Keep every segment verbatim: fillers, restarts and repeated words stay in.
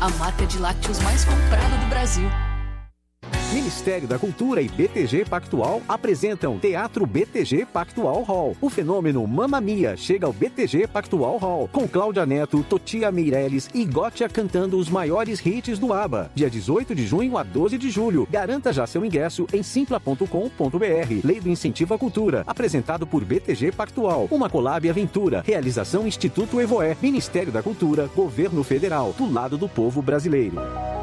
a marca de lácteos mais comprada do Brasil. Ministério da Cultura e B T G Pactual apresentam Teatro B T G Pactual Hall. O fenômeno Mamma Mia chega ao B T G Pactual Hall, com Cláudia Neto, Totia Meirelles e Gotia cantando os maiores hits do ABBA. Dia dezoito de junho a doze de julho. Garanta já seu ingresso em simpla ponto com ponto br. Lei do Incentivo à Cultura. Apresentado por B T G Pactual. Uma collab aventura. Realização Instituto Evoé. Ministério da Cultura. Governo Federal. Do lado do povo brasileiro.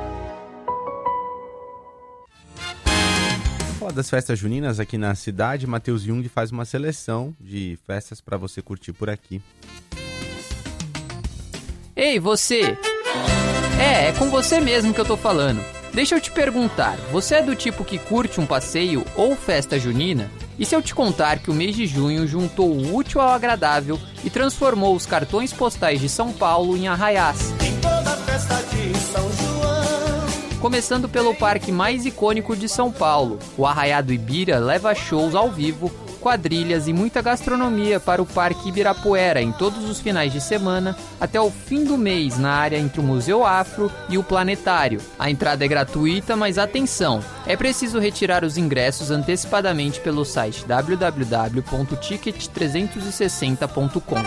Falar das festas juninas aqui na cidade, Matheus Jung faz uma seleção de festas para você curtir por aqui. Ei, você! É, é com você mesmo que eu tô falando. Deixa eu te perguntar, você é do tipo que curte um passeio ou festa junina? E se eu te contar que o mês de junho juntou o útil ao agradável e transformou os cartões postais de São Paulo em arraiás? Em toda festa de São João. Começando pelo parque mais icônico de São Paulo, o Arraiá do Ibira leva shows ao vivo, quadrilhas e muita gastronomia para o Parque Ibirapuera em todos os finais de semana, até o fim do mês na área entre o Museu Afro e o Planetário. A entrada é gratuita, mas atenção, é preciso retirar os ingressos antecipadamente pelo site w w w ponto ticket trezentos e sessenta ponto com.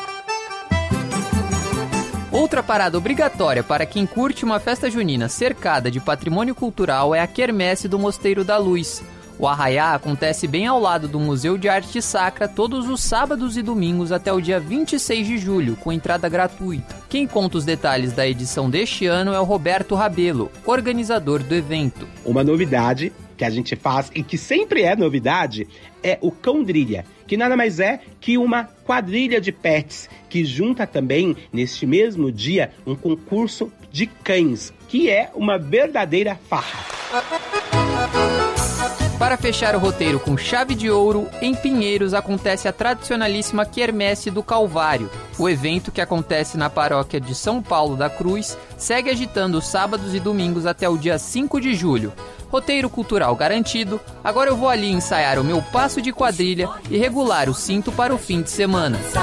Outra parada obrigatória para quem curte uma festa junina cercada de patrimônio cultural é a Quermesse do Mosteiro da Luz. O arraiá acontece bem ao lado do Museu de Arte Sacra todos os sábados e domingos até o dia vinte e seis de julho, com entrada gratuita. Quem conta os detalhes da edição deste ano é o Roberto Rabelo, organizador do evento. Uma novidade que a gente faz e que sempre é novidade é o Cãodrilha, que nada mais é que uma quadrilha de pets que junta também, neste mesmo dia, um concurso de cães, que é uma verdadeira farra. Para fechar o roteiro com chave de ouro, em Pinheiros acontece a tradicionalíssima Quermesse do Calvário. O evento, que acontece na paróquia de São Paulo da Cruz, segue agitando os sábados e domingos até o dia cinco de julho. Roteiro cultural garantido, agora eu vou ali ensaiar o meu passo de quadrilha e regular o cinto para o fim de semana.